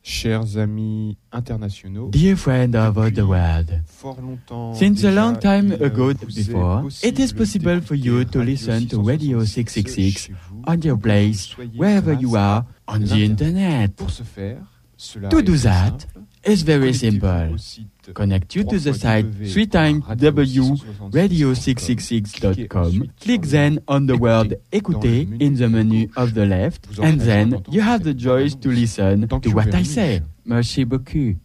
Chers amis internationaux, Dear friend of the world, fort longtemps since a long déjà, time il ago vous est before, it is possible for you to listen to Radio 666 on your place, wherever you are, on the internet. Pour ce faire, cela To est do très that simple. is very Connectez-vous simple. au site Connect you to the site www.radio666.com. www.radio666.com. Click then on the word Écoutez in the menu of the left, and then you have the choice to listen to what I say. Merci beaucoup.